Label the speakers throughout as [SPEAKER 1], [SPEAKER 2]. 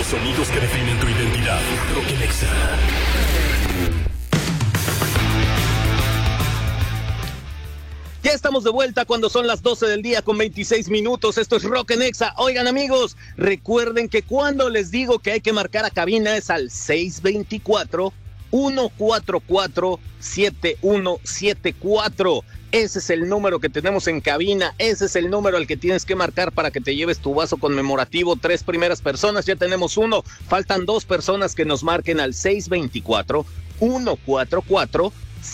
[SPEAKER 1] Los sonidos que definen tu identidad. Rock Nexa.
[SPEAKER 2] Ya estamos de vuelta cuando son las 12 del día con 26 minutos. Esto es Rock Nexa. Oigan, amigos, recuerden que cuando les digo que hay que marcar a cabina es al 624-144-7174. Ese es el número que tenemos en cabina. Ese es el número al que tienes que marcar para que te lleves tu vaso conmemorativo. 3 primeras personas, ya tenemos 1. Faltan 2 personas que nos marquen al 624-144-7174.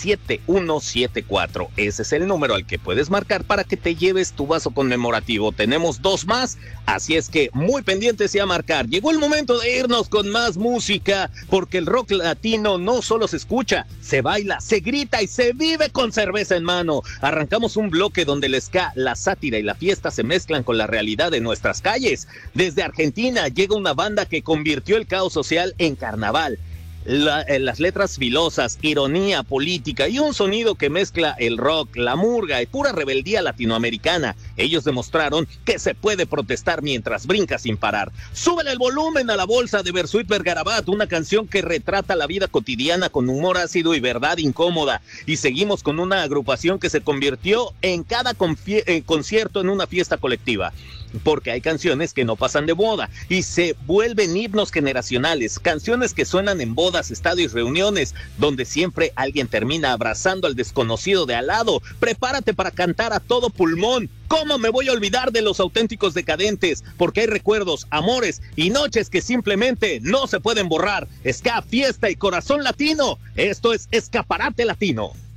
[SPEAKER 2] Ese es el número al que puedes marcar para que te lleves tu vaso conmemorativo. Tenemos 2 más, así es que muy pendientes y a marcar. Llegó el momento de irnos con más música, porque el rock latino no solo se escucha, se baila, se grita y se vive con cerveza en mano. Arrancamos un bloque donde el ska, la sátira y la fiesta se mezclan con la realidad de nuestras calles. Desde Argentina llega una banda que convirtió el caos social en carnaval. Las letras filosas, ironía política y un sonido que mezcla el rock, la murga y pura rebeldía latinoamericana. Ellos demostraron que se puede protestar mientras brinca sin parar. Súbele el volumen a la bolsa de Bersuit Vergarabat, una canción que retrata la vida cotidiana con humor ácido y verdad incómoda. Y seguimos con una agrupación que se convirtió en cada concierto en una fiesta colectiva. Porque hay canciones que no pasan de moda y se vuelven himnos generacionales, canciones que suenan en bodas, estadios, reuniones, donde siempre alguien termina abrazando al desconocido de al lado. Prepárate para cantar a todo pulmón. ¿Cómo me voy a olvidar de los auténticos decadentes? Porque hay recuerdos, amores y noches que simplemente no se pueden borrar. Ska, fiesta y corazón latino. Esto es Escaparate Latino.